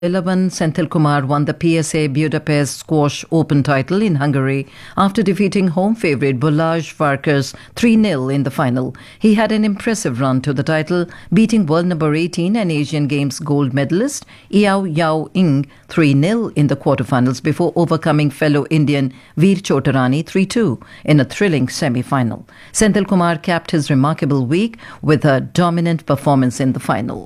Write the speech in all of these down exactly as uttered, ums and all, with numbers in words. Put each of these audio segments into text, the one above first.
eleven, Senthil Kumar won the P S A Budapest Squash Open title in Hungary after defeating home favourite Balázs Farkas three nil in the final. He had an impressive run to the title, beating world number eighteen and Asian Games gold medalist Yao Yao Ying three nil in the quarterfinals before overcoming fellow Indian Veer Chotarani three two in a thrilling semi-final. Senthil Kumar capped his remarkable week with a dominant performance in the final.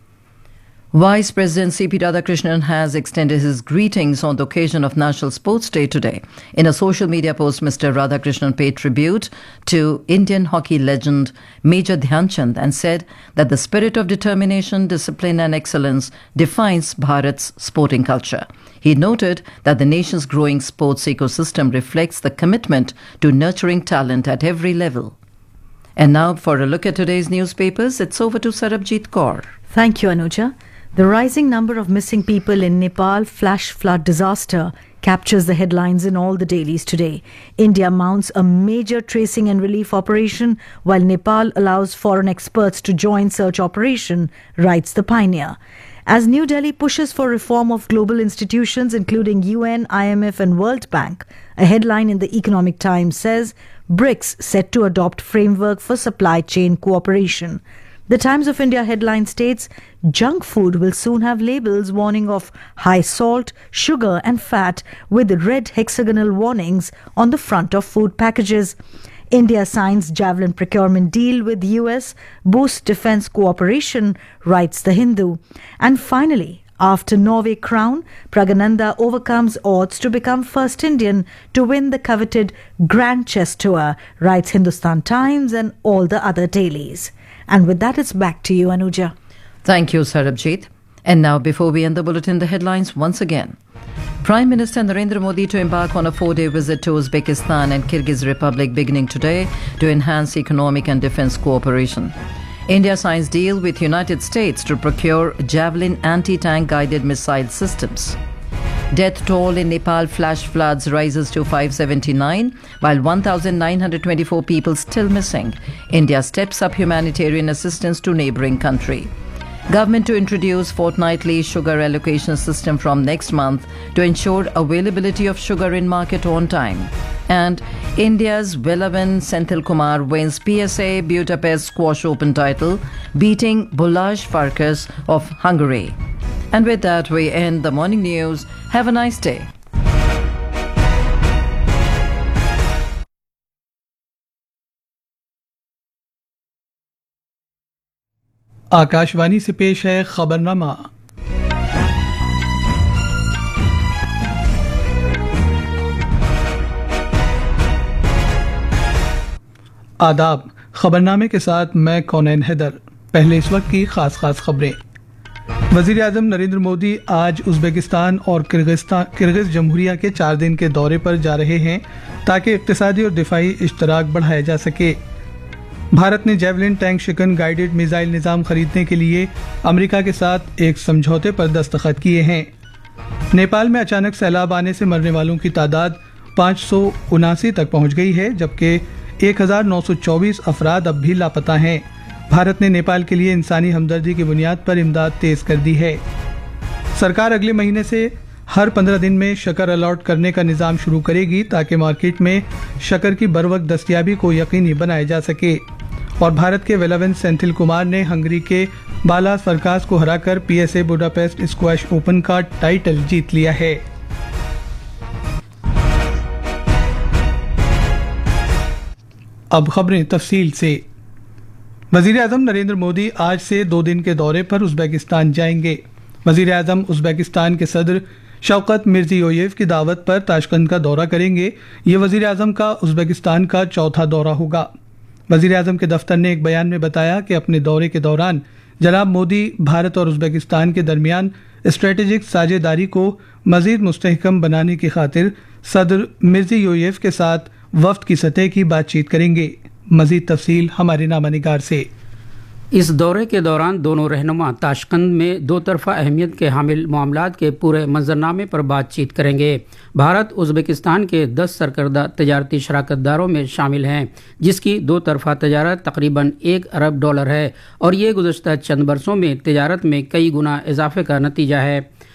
Vice President C P Radhakrishnan has extended his greetings on the occasion of National Sports Day today. In a social media post, Mister Radhakrishnan paid tribute to Indian hockey legend Major Dhyan Chand and said that the spirit of determination, discipline and excellence defines Bharat's sporting culture. He noted that the nation's growing sports ecosystem reflects the commitment to nurturing talent at every level. And now for a look at today's newspapers, it's over to Sarabjit Kaur. Thank you, Anuja. The rising number of missing people in Nepal flash flood disaster captures the headlines in all the dailies today. India mounts a major tracing and relief operation while Nepal allows foreign experts to join search operation, writes the Pioneer. As New Delhi pushes for reform of global institutions including U N, I M F and World Bank, a headline in the Economic Times says BRICS set to adopt framework for supply chain cooperation. The Times of India headline states, junk food will soon have labels warning of high salt, sugar and fat with red hexagonal warnings on the front of food packages. India signs Javelin procurement deal with U S, boosts defence cooperation, writes The Hindu. And finally, after Norway crown, Pragananda overcomes odds to become first Indian to win the coveted Grand Chess Tour, writes Hindustan Times and all the other dailies. And with that, it's back to you, Anuja. Thank you, Sarabjit. And now, before we end the bulletin, the headlines once again. Prime Minister Narendra Modi to embark on a four-day visit to Uzbekistan and Kyrgyz Republic beginning today to enhance economic and defence cooperation. India signs deal with United States to procure Javelin anti-tank guided missile systems. Death toll in Nepal flash floods rises to five seventy-nine, while one thousand nine hundred twenty-four people still missing. India steps up humanitarian assistance to neighbouring country. Government to introduce fortnightly sugar allocation system from next month to ensure availability of sugar in market on time. And India's eleven Senthil Kumar wins P S A Budapest Squash Open title, beating Balázs Farkas of Hungary. And with that, we end the morning news. Have a nice day. Akashvani से पेश है खबरनामा। आदाब। खबरनामे के साथ मैं कौनैन हैदर। पहले इस वक्त की खास खास खबरें। वजीर आजम नरेंद्र मोदी आज उज़्बेकिस्तान और किर्गिस्तान किर्गिज जमहूरिया के चार दिन के दौरे पर जा रहे हैं ताकि इक्तिसादी और दिफाई इश्तराक बढ़ाया जा सके। भारत ने जेवलिन टैंक शिकन गाइडेड मिसाइल निज़ाम खरीदने के लिए अमेरिका के साथ एक समझौते पर दस्तखत किए हैं। नेपाल में अचानक सैलाब आने से मरने वालों की तादाद पाँच सौ उनासी तक पहुंच गई है, जबकि एक हजार नौ सौ चौबीस अफराद अब भी लापता हैं। भारत ने नेपाल के लिए इंसानी हमदर्दी की बुनियाद पर इमदाद तेज कर दी है। सरकार अगले महीने से हर पंद्रह दिन में शक्कर अलॉट करने का निज़ाम शुरू करेगी ताकि मार्केट में शक्कर की बरवक्त दस्तयाबी को यकीनी बनाया जा सके। और भारत के वेलावेन सेंथिल कुमार ने हंगरी के बालास फरकास को हराकर P S A Budapest squash open का टाइटल जीत लिया है। अब खबरें तफसील से। वजीर आजम नरेंद्र मोदी आज से दो दिन के दौरे पर उज़्बेकिस्तान जाएंगे। वजीर आजम उज़्बेकिस्तान के सदर शौकत मिर्जियोयेव की दावत पर ताशकंद का दौरा करेंगे। ये वजीर आजम का उज़्बेकिस्तान का चौथा दौरा होगा। वजीर आजम के दफ्तर ने एक बयान में बताया कि अपने दौरे के दौरान जनाब मोदी भारत और उज़्बेकिस्तान के दरमियान स्ट्रेटेजिक साझेदारी को मजीद मुस्तहकम बनाने की खातिर सदर मिर्जियोयेव के साथ वफ्द की सतह की बातचीत करेंगे। मजीद तफसील हमारे नामानिगार से। इस दौरे के दौरान दोनों रहनुमा ताशकंद में दो तरफ़ा अहमियत के हामिल मामलात के पूरे मंजरनामे पर बातचीत करेंगे। भारत उज़्बेकिस्तान के दस सरकर्दा तजारती शराकतदारों में शामिल हैं, जिसकी दो तरफ़ा तजारत तकरीबन एक अरब डॉलर है और ये गुज़श्ता चंद बरसों में तजारत में कई गुना इजाफे का नतीजा है।